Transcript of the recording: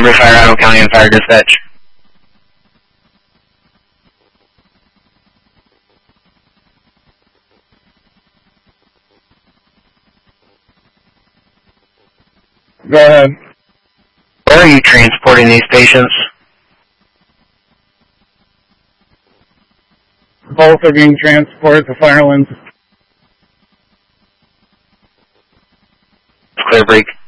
Cranberry Fire, Idaho County, and Fire Dispatch. Go ahead. Where are you transporting these patients? Both are being transported to Firelands. Clear break.